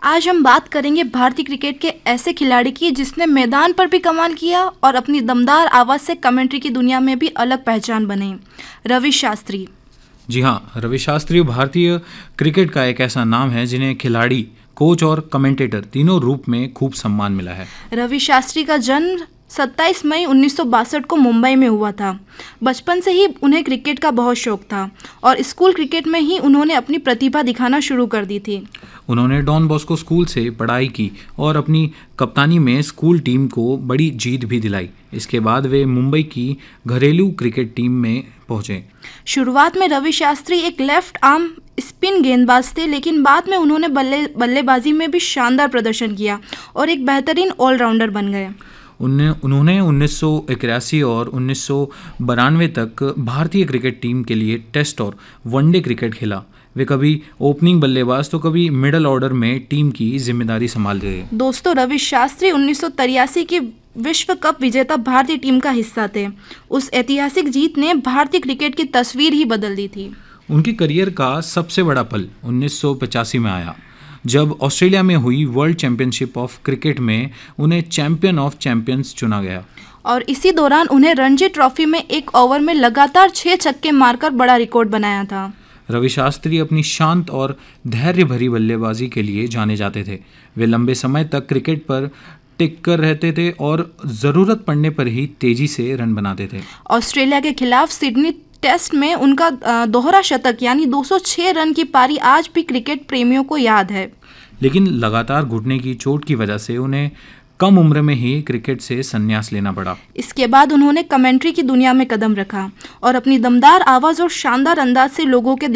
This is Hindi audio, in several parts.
आज हम बात करेंगे भारतीय क्रिकेट के ऐसे खिलाड़ी की जिसने मैदान पर भी कमाल किया और अपनी दमदार आवाज़ से कमेंट्री की दुनिया में भी अलग पहचान बनाई। रवि शास्त्री। जी हाँ, रवि शास्त्री भारतीय क्रिकेट का एक ऐसा नाम है जिन्हें खिलाड़ी, कोच और कमेंटेटर तीनों रूप में खूब सम्मान मिला है। रवि शास्त्री का जन्म 27 मई 1962 को मुंबई में हुआ था। बचपन से ही उन्हें क्रिकेट का बहुत शौक था और स्कूल क्रिकेट में ही उन्होंने अपनी प्रतिभा दिखाना शुरू कर दी थी। उन्होंने डॉन बॉस्को स्कूल से पढ़ाई की और अपनी कप्तानी में स्कूल टीम को बड़ी जीत भी दिलाई। इसके बाद वे मुंबई की घरेलू क्रिकेट टीम में पहुंचे। शुरुआत में रवि शास्त्री एक लेफ्ट आर्म स्पिन गेंदबाज थे, लेकिन बाद में उन्होंने बल्लेबाजी में भी शानदार प्रदर्शन किया और एक बेहतरीन ऑलराउंडर बन गए। उन्होंने 1981 और 1992 तक भारतीय क्रिकेट टीम के लिए टेस्ट और वनडे क्रिकेट खेला। वे कभी ओपनिंग बल्लेबाज तो कभी मिडल ऑर्डर में टीम की जिम्मेदारी संभालते थे। दोस्तों, रवि शास्त्री 1983 की विश्व कप विजेता भारतीय टीम का हिस्सा थे। उस ऐतिहासिक जीत ने भारतीय क्रिकेट की तस्वीर ही बदल दी थी। उनकी करियर का सबसे बड़ा पल 1985 में आया, जब ऑस्ट्रेलिया में हुई वर्ल्ड चैंपियनशिप ऑफ क्रिकेट में उन्हें चैंपियन ऑफ चैंपियंस चुना गया। और इसी दौरान उन्हें रणजी ट्रॉफी में एक ओवर में लगातार 6 छक्के मारकर बड़ा रिकॉर्ड बनाया था। रवि शास्त्री अपनी शांत और धैर्य भरी बल्लेबाजी के लिए जाने जाते थे। वे लंबे समय तक क्रिकेट पर टिक कर रहते थे और ज़रूरत पड़ने पर ही तेजी से रन बनाते थे। ऑस्ट्रेलिया के खिलाफ सिडनी टेस्ट में उनका दोहरा शतक यानी 206 रन की पारी आज भी क्रिकेट प्रेमियों को याद है। लेकिन लगातार घुटने की चोट की वजह से उन्हें कम उम्र में ही क्रिकेट से संन्यास लेना पड़ा। इसके बाद उन्होंने कमेंट्री की दुनिया में कदम रखा और अपनी दमदार आवाज़ और शानदार अंदाज से लोगों के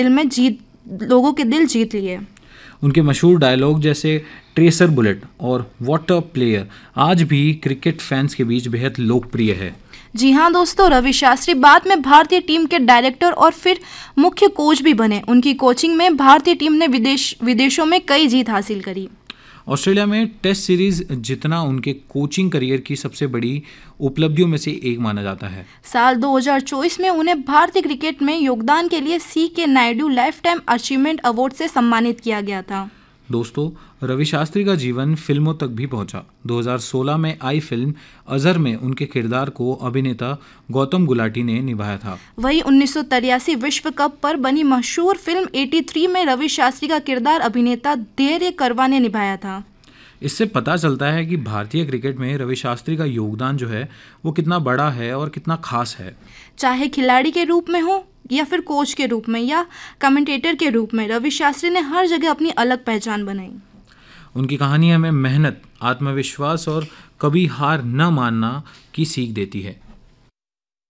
दिल जीत लिए। उनके मशहूर डायलॉग जैसे ट्रेसर बुलेट और व्हाट अ प्लेयर आज भी क्रिकेट फैंस के बीच बेहद लोकप्रिय है। जी हाँ दोस्तों, रवि शास्त्री बाद में भारतीय टीम के डायरेक्टर और फिर मुख्य कोच भी बने। उनकी कोचिंग में भारतीय टीम ने विदेशों में कई जीत हासिल करी। ऑस्ट्रेलिया में टेस्ट सीरीज जितना उनके कोचिंग करियर की सबसे बड़ी उपलब्धियों में से एक माना जाता है। साल 2024 में उन्हें भारतीय क्रिकेट में योगदान के लिए C.K. Naidu life time achievement award से सम्मानित किया गया था। दोस्तों, रवि शास्त्री का जीवन फिल्मों तक भी पहुंचा। 2016 में आई फिल्म अजहर में उनके किरदार को अभिनेता गौतम गुलाटी ने निभाया था। वही 1983 विश्व कप पर बनी मशहूर फिल्म 83 में रवि शास्त्री का किरदार अभिनेता धैर्य करवा ने निभाया था। इससे पता चलता है कि भारतीय क्रिकेट में रवि शास्त्री का योगदान जो है वो कितना बड़ा है और कितना खास है। चाहे खिलाड़ी के रूप में हो या फिर कोच के रूप में या कमेंटेटर के रूप में, रवि शास्त्री ने हर जगह अपनी अलग पहचान बनाई। उनकी कहानी हमें मेहनत, आत्मविश्वास और कभी हार न मानना की सीख देती है।